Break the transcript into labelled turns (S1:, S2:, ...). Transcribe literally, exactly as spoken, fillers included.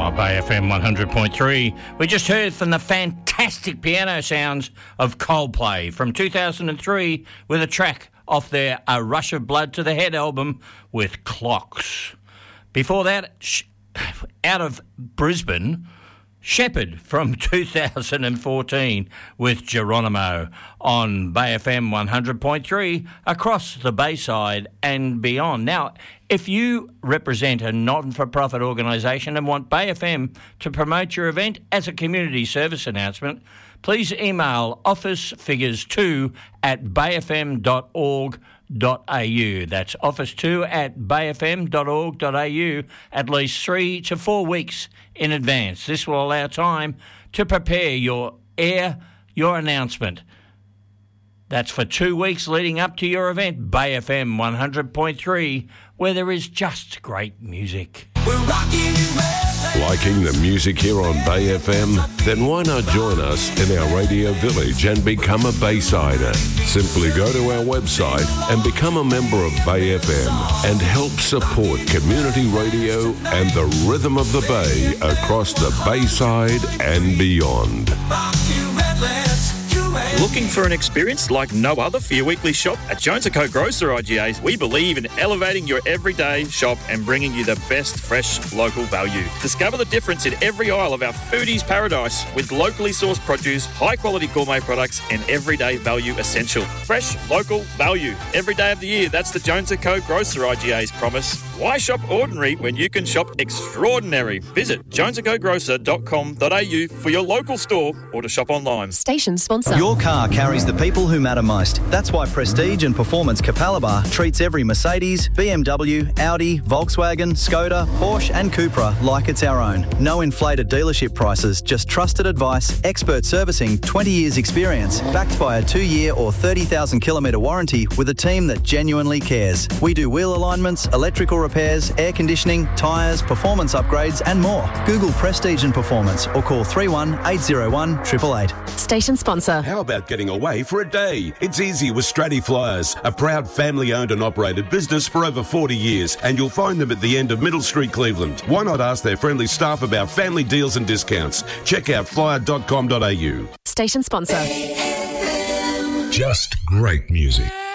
S1: Oh, Bay F M one hundred point three. We just heard from the fantastic piano sounds of Coldplay from two thousand three with a track off their A Rush of Blood to the Head album with Clocks. Before that, sh- out of Brisbane, Shepherd from two thousand fourteen with Geronimo on Bay F M one hundred point three across the Bayside and beyond. Now, if you represent a not-for-profit organisation and want Bay F M to promote your event as a community service announcement, please email office figures two at bayfm dot org dot a u. That's office two at bayfm dot org dot a u at least three to four weeks in advance. This will allow time to prepare your air, your announcement. That's for two weeks leading up to your event, Bay F M one hundred point three, where there is just great music.
S2: We're rocking
S3: Liking the music here on Bay F M? Then why not join us in our radio village and become a Baysider? Simply go to our website and become a member of Bay F M and help support community radio and the rhythm of the Bay across the Bayside and beyond.
S4: Looking for an experience like no other for your weekly shop? At Jones and Co Grocer I G As, we believe in elevating your everyday shop and bringing you the best fresh local value. Discover the difference in every aisle of our foodies paradise with locally sourced produce, high quality gourmet products and everyday value essential. Fresh local value every day of the year. That's the Jones and Co Grocer I G A's promise. Why shop ordinary when you can shop extraordinary? Visit jones and co grocer dot com dot a u for your local store or to shop online.
S5: Station sponsor.
S6: Your car carries the people who matter most. That's why Prestige and Performance Capalaba treats every Mercedes, B M W, Audi, Volkswagen, Skoda, Porsche and Cupra like it's our own. No inflated dealership prices, just trusted advice, expert servicing, twenty years experience, backed by a two-year or thirty thousand kilometre warranty with a team that genuinely cares. We do wheel alignments, electrical repairs, air conditioning, tyres, performance upgrades and more. Google Prestige and Performance or call three one eight zero one eight eight eight.
S5: Station sponsor.
S7: How about getting away for a day? It's easy with Stratty Flyers, a proud family-owned and operated business for over forty years, and you'll find them at the end of Middle Street, Cleveland. Why not ask their friendly staff about family deals and discounts? Check out flyer dot com dot a u.
S5: Station sponsor.
S3: Just great music.